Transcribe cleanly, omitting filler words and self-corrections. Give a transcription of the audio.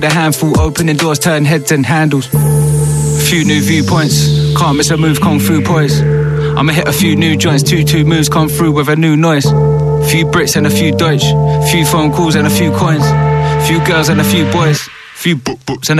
The handful, opening doors, turn heads and handles. Few new viewpoints, can't miss a move, kung fu poise. I'ma hit a few new joints, 2-2 moves come through with a new noise. Few Brits and a few Deutsch, few phone calls and a few coins. Few girls and a few boys, few books and a